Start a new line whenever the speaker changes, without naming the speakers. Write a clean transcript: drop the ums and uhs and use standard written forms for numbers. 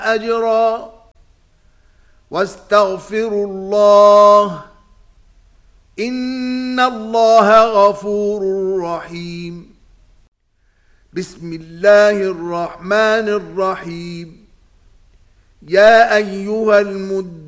أجرا واستغفروا الله إن الله غفور رحيم. بسم الله الرحمن الرحيم. يا أيها المدثر